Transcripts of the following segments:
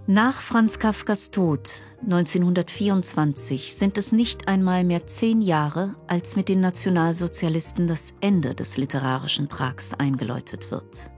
Nach Franz Kafkas Tod 1924 sind es nicht einmal mehr 10 Jahre, als mit den Nationalsozialisten das Ende des literarischen Prags eingeläutet wird.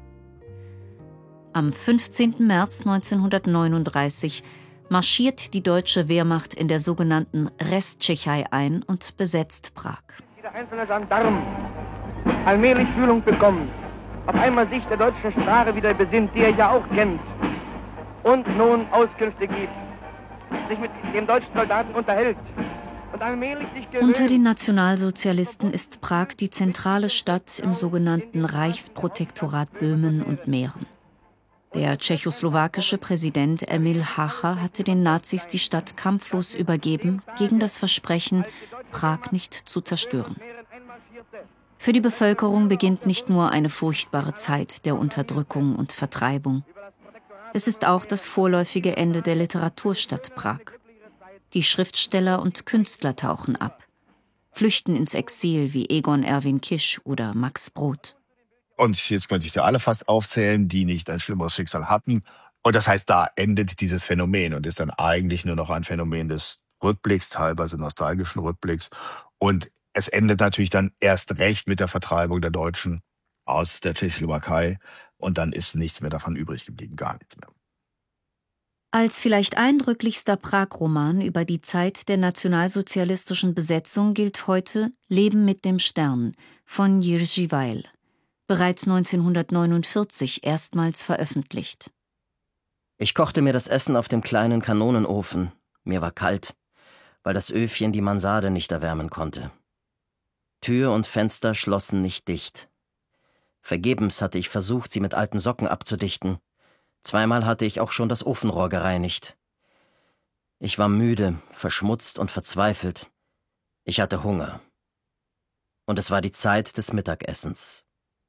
Am 15. März 1939 marschiert die deutsche Wehrmacht in der sogenannten Resttschechei ein und besetzt Prag. Der einzelne Gendarm allmählich Fühlung bekommt, auf einmal sich der deutschen Sprache wieder besinnt, die er ja auch kennt, und nun Auskünfte gibt, sich mit dem deutschen Soldaten unterhält und allmählich sich gewöhnt. Unter den Nationalsozialisten ist Prag die zentrale Stadt im sogenannten Reichsprotektorat Böhmen und Mähren. Der tschechoslowakische Präsident Emil Hácha hatte den Nazis die Stadt kampflos übergeben, gegen das Versprechen, Prag nicht zu zerstören. Für die Bevölkerung beginnt nicht nur eine furchtbare Zeit der Unterdrückung und Vertreibung. Es ist auch das vorläufige Ende der Literaturstadt Prag. Die Schriftsteller und Künstler tauchen ab, flüchten ins Exil wie Egon Erwin Kisch oder Max Brod. Und jetzt könnte ich sie alle fast aufzählen, die nicht ein schlimmeres Schicksal hatten. Und das heißt, da endet dieses Phänomen und ist dann eigentlich nur noch ein Phänomen des Rückblicks, teilweise nostalgischen Rückblicks. Und es endet natürlich dann erst recht mit der Vertreibung der Deutschen aus der Tschechoslowakei. Und dann ist nichts mehr davon übrig geblieben, gar nichts mehr. Als vielleicht eindrücklichster Prag-Roman über die Zeit der nationalsozialistischen Besetzung gilt heute »Leben mit dem Stern« von Jiří Weil. Bereits 1949 erstmals veröffentlicht. Ich kochte mir das Essen auf dem kleinen Kanonenofen. Mir war kalt, weil das Öfchen die Mansarde nicht erwärmen konnte. Tür und Fenster schlossen nicht dicht. Vergebens hatte ich versucht, sie mit alten Socken abzudichten. 2-mal hatte ich auch schon das Ofenrohr gereinigt. Ich war müde, verschmutzt und verzweifelt. Ich hatte Hunger. Und es war die Zeit des Mittagessens.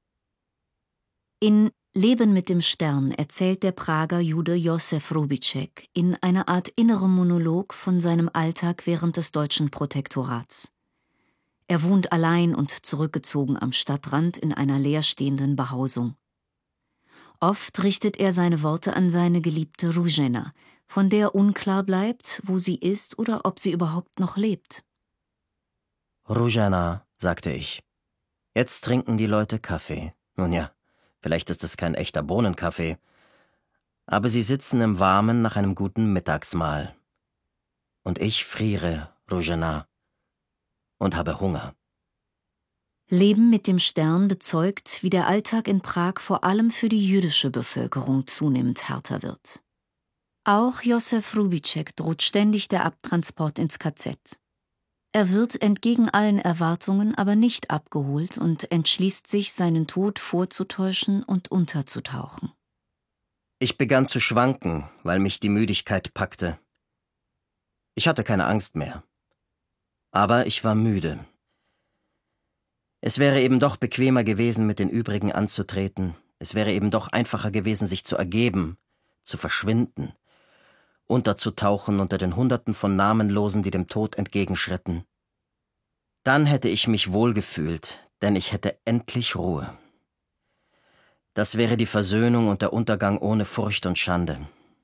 In »Leben mit dem Stern« erzählt der Prager Jude Josef Rubíček in einer Art innerem Monolog von seinem Alltag während des deutschen Protektorats. Er wohnt allein und zurückgezogen am Stadtrand in einer leerstehenden Behausung. Oft richtet er seine Worte an seine geliebte Růžena, von der unklar bleibt, wo sie ist oder ob sie überhaupt noch lebt. Růžena, sagte ich. Jetzt trinken die Leute Kaffee. Nun ja, vielleicht ist es kein echter Bohnenkaffee. Aber sie sitzen im Warmen nach einem guten Mittagsmahl. Und ich friere, Růžena, und habe Hunger. »Leben mit dem Stern« bezeugt, wie der Alltag in Prag vor allem für die jüdische Bevölkerung zunehmend härter wird. Auch Josef Rubíček droht ständig der Abtransport ins KZ. Er wird entgegen allen Erwartungen aber nicht abgeholt und entschließt sich, seinen Tod vorzutäuschen und unterzutauchen. Ich begann zu schwanken, weil mich die Müdigkeit packte. Ich hatte keine Angst mehr. Aber ich war müde. Es wäre eben doch bequemer gewesen, mit den übrigen anzutreten. Es wäre eben doch einfacher gewesen, sich zu ergeben, zu verschwinden, unterzutauchen unter den Hunderten von Namenlosen, die dem Tod entgegenschritten. Dann hätte ich mich wohlgefühlt, denn ich hätte endlich Ruhe. Das wäre die Versöhnung und der Untergang ohne Furcht und Schande.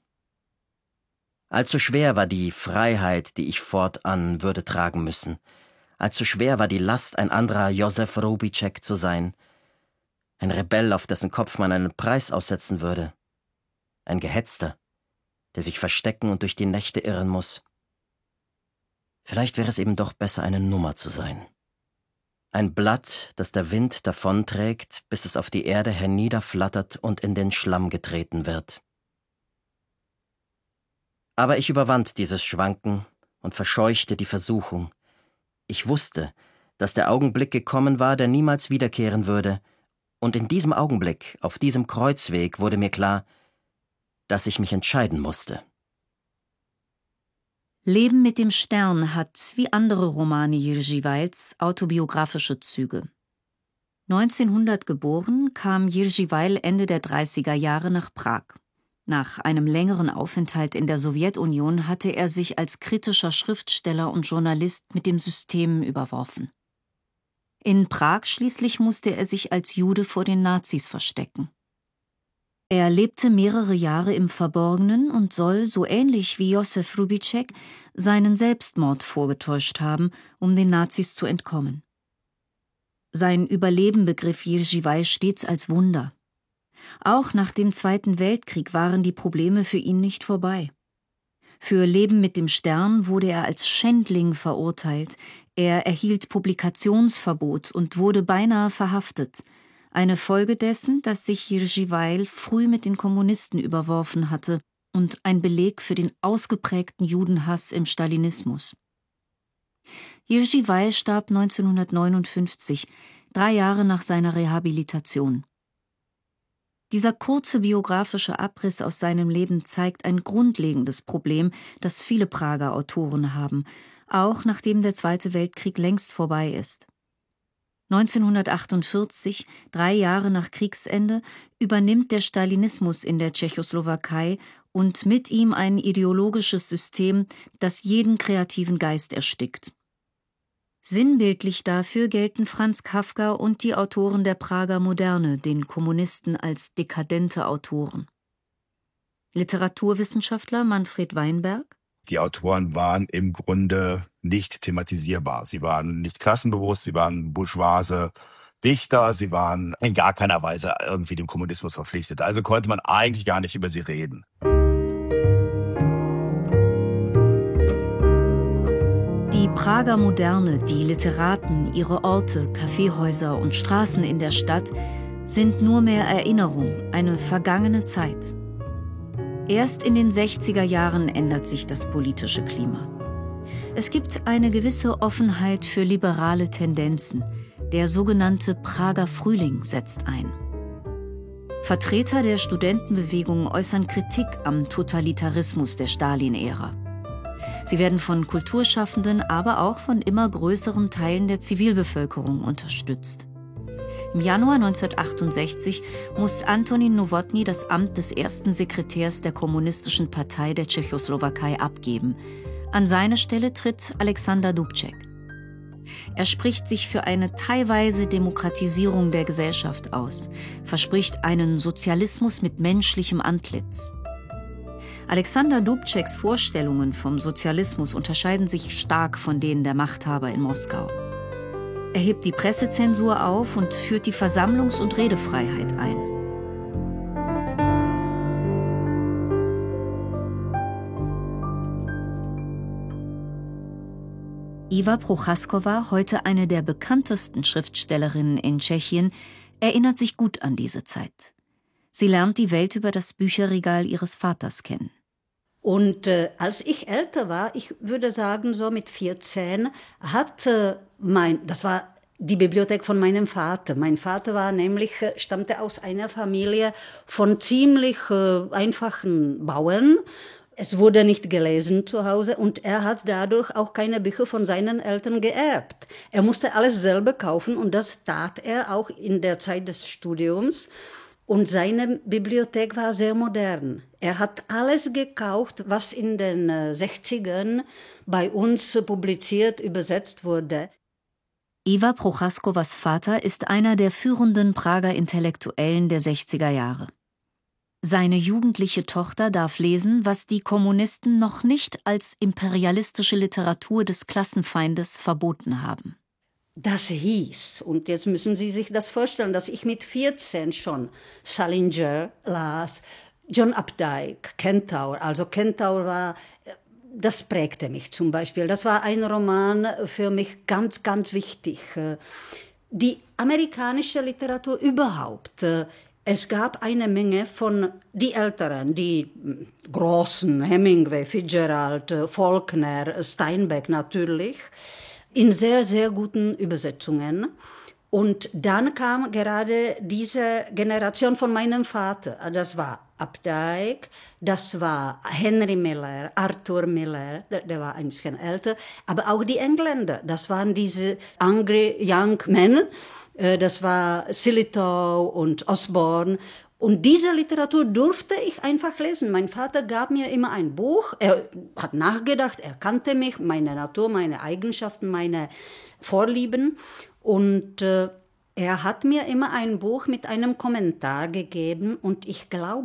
Allzu schwer war die Freiheit, die ich fortan würde tragen müssen. Allzu schwer war die Last, ein anderer Josef Rubíček zu sein. Ein Rebell, auf dessen Kopf man einen Preis aussetzen würde. Ein Gehetzter, der sich verstecken und durch die Nächte irren muss. Vielleicht wäre es eben doch besser, eine Nummer zu sein. Ein Blatt, das der Wind davonträgt, bis es auf die Erde herniederflattert und in den Schlamm getreten wird. Aber ich überwand dieses Schwanken und verscheuchte die Versuchung. Ich wusste, dass der Augenblick gekommen war, der niemals wiederkehren würde, und in diesem Augenblick, auf diesem Kreuzweg, wurde mir klar, dass ich mich entscheiden musste. »Leben mit dem Stern« hat, wie andere Romane Jiří Weils, autobiografische Züge. 1900 geboren, kam Jiří Weil Ende der 30er Jahre nach Prag. Nach einem längeren Aufenthalt in der Sowjetunion hatte er sich als kritischer Schriftsteller und Journalist mit dem System überworfen. In Prag schließlich musste er sich als Jude vor den Nazis verstecken. Er lebte mehrere Jahre im Verborgenen und soll, so ähnlich wie Josef Rubíček, seinen Selbstmord vorgetäuscht haben, um den Nazis zu entkommen. Sein Überleben begriff Jiří Weill stets als Wunder. Auch nach dem Zweiten Weltkrieg waren die Probleme für ihn nicht vorbei. Für Leben mit dem Stern wurde er als Schändling verurteilt, er erhielt Publikationsverbot und wurde beinahe verhaftet. Eine Folge dessen, dass sich Jiří Weill früh mit den Kommunisten überworfen hatte und ein Beleg für den ausgeprägten Judenhass im Stalinismus. Jiří Weill starb 1959, 3 Jahre nach seiner Rehabilitation. Dieser kurze biografische Abriss aus seinem Leben zeigt ein grundlegendes Problem, das viele Prager Autoren haben, auch nachdem der Zweite Weltkrieg längst vorbei ist. 1948, 3 Jahre nach Kriegsende, übernimmt der Stalinismus in der Tschechoslowakei und mit ihm ein ideologisches System, das jeden kreativen Geist erstickt. Sinnbildlich dafür gelten Franz Kafka und die Autoren der Prager Moderne, den Kommunisten, als dekadente Autoren. Literaturwissenschaftler Manfred Weinberg: Die Autoren waren im Grunde nicht thematisierbar. Sie waren nicht klassenbewusst, sie waren bourgeoise Dichter, sie waren in gar keiner Weise irgendwie dem Kommunismus verpflichtet. Also konnte man eigentlich gar nicht über sie reden. Die Prager Moderne, die Literaten, ihre Orte, Kaffeehäuser und Straßen in der Stadt sind nur mehr Erinnerung, eine vergangene Zeit. Erst in den 60er Jahren ändert sich das politische Klima. Es gibt eine gewisse Offenheit für liberale Tendenzen. Der sogenannte Prager Frühling setzt ein. Vertreter der Studentenbewegung äußern Kritik am Totalitarismus der Stalin-Ära. Sie werden von Kulturschaffenden, aber auch von immer größeren Teilen der Zivilbevölkerung unterstützt. Im Januar 1968 muss Antonín Novotný das Amt des ersten Sekretärs der Kommunistischen Partei der Tschechoslowakei abgeben. An seine Stelle tritt Alexander Dubček. Er spricht sich für eine teilweise Demokratisierung der Gesellschaft aus, verspricht einen Sozialismus mit menschlichem Antlitz. Alexander Dubčeks Vorstellungen vom Sozialismus unterscheiden sich stark von denen der Machthaber in Moskau. Er hebt die Pressezensur auf und führt die Versammlungs- und Redefreiheit ein. Iva Prochaskova, heute eine der bekanntesten Schriftstellerinnen in Tschechien, erinnert sich gut an diese Zeit. Sie lernt die Welt über das Bücherregal ihres Vaters kennen. Und als ich älter war, ich würde sagen so mit 14, das war die Bibliothek von meinem Vater. Mein Vater stammte aus einer Familie von ziemlich einfachen Bauern. Es wurde nicht gelesen zu Hause und er hat dadurch auch keine Bücher von seinen Eltern geerbt. Er musste alles selber kaufen und das tat er auch in der Zeit des Studiums. Und seine Bibliothek war sehr modern. Er hat alles gekauft, was in den 60ern bei uns publiziert, übersetzt wurde. Iva Prochaskovas Vater ist einer der führenden Prager Intellektuellen der 60er Jahre. Seine jugendliche Tochter darf lesen, was die Kommunisten noch nicht als imperialistische Literatur des Klassenfeindes verboten haben. Das hieß, und jetzt müssen Sie sich das vorstellen, dass ich mit 14 schon Salinger las, John Updike, Kentaur. Also Kentaur das prägte mich zum Beispiel. Das war ein Roman für mich ganz, ganz wichtig. Die amerikanische Literatur überhaupt. Es gab eine Menge von die Älteren, die großen, Hemingway, Fitzgerald, Faulkner, Steinbeck natürlich, in sehr, sehr guten Übersetzungen. Und dann kam gerade diese Generation von meinem Vater. Das war Updike, das war Henry Miller, Arthur Miller, der war ein bisschen älter, aber auch die Engländer, das waren diese Angry Young Men, das war Sillitoe und Osborne. Und diese Literatur durfte ich einfach lesen. Mein Vater gab mir immer ein Buch, er hat nachgedacht, er kannte mich, meine Natur, meine Eigenschaften, meine Vorlieben. Und er hat mir immer ein Buch mit einem Kommentar gegeben und ich glaube,